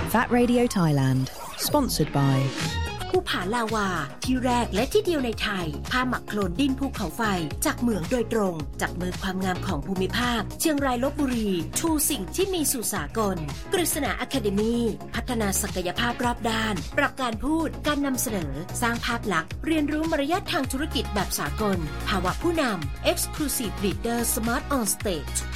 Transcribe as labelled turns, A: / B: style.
A: VAT Radio Thailand sponsored by
B: ภูผาลาวาที่แรกและที่เดียวในไทยผ้าหมักโคลนดินภูเขาไฟจากเหมืองโดยตรงจากเมืองความงามของภูมิภาคเชียงรายลพบุรีชูสิ่งที่มีสู่สากลกฤษณาอะคาเดมีพัฒนาศักยภาพรอบด้านปรับการพูดการนำเสนอสร้างภาพลักษณ์เรียนรู้มารยาททางธุรกิจแบบสากลภาวะผู้นำ Exclusive Leader Smart on Stage